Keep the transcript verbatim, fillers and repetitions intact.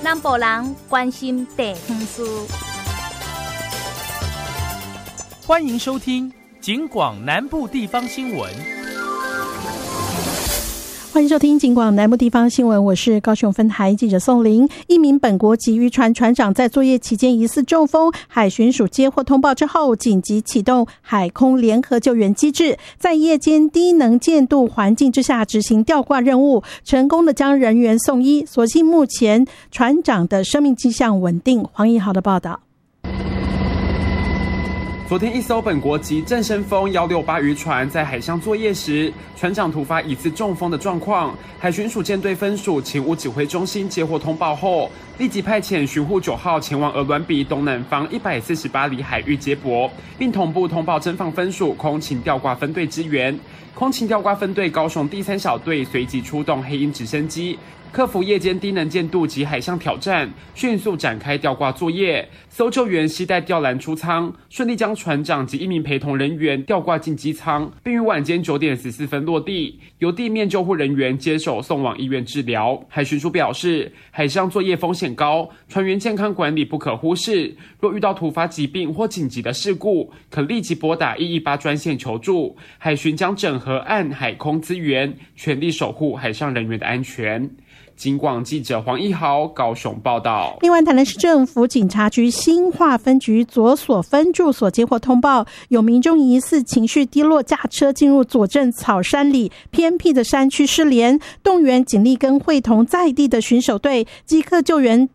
南部人关心地方事。 欢迎收听警广南部地方新闻。 欢迎收听警广南部地方新闻，我是高雄分台记者宋玲。一名本国籍渔船船长在作业期间疑似中风，海巡署接获通报之后，紧急启动海空联合救援机制，在夜间低能见度环境之下执行吊挂任务，成功的将人员送医。所幸目前船长的生命迹象稳定。黄义豪的报道。 昨天，一艘本国籍正声风一六八渔船在海上作业时，船长突发疑似中风的状况。海巡署舰队分署勤务指挥中心接获通报后，立即派遣巡护九号前往鹅銮鼻东南方一百四十八里海域接驳，并同步通报侦防分署空勤吊挂分队支援。空勤吊挂分队高雄第三小队随即出动黑鹰直升机，克服夜间低能见度及海象挑战，迅速展开吊挂作业。搜救员携带吊篮出舱，顺利将船长及一名陪同人员吊挂进机舱，并于晚间九点十四分落地，由地面救护人员接手送往医院治疗。海巡署表示，海上作业风险高，船员健康管理不可忽视。若遇到突发疾病或紧急的事故，可立即拨打一一八专线求助。海巡将整合岸海空资源，全力守护海上人员的安全。警广记者黄义豪高雄报道。 另外，台南市政府警察局新化分局左所分驻所接获通报，有民众疑似情绪低落，驾车进入左镇草山里偏僻的山区失联，动员警力跟会同在地的巡守队即刻救援